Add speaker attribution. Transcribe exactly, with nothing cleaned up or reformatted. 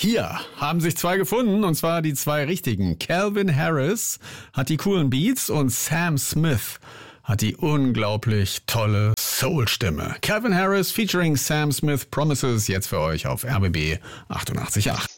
Speaker 1: Hier haben sich zwei gefunden, und zwar die zwei richtigen. Calvin Harris hat die coolen Beats und Sam Smith hat die unglaublich tolle Soul-Stimme. Calvin Harris featuring Sam Smith Promises jetzt für euch auf R B B achtundachtzig Komma acht.